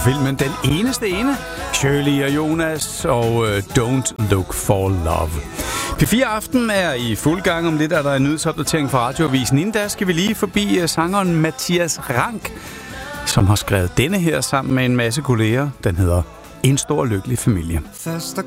filmen Den Eneste Ene, Shirley og Jonas og Don't Look for Love. P4 Aften er i fuld gang. Om lidt er der en nyhedsopdatering fra Radioavisen. Inden da skal vi lige forbi sangeren Mathias Rank, som har skrevet denne her sammen med en masse kolleger. Den hedder En Stor Lykkelig Familie.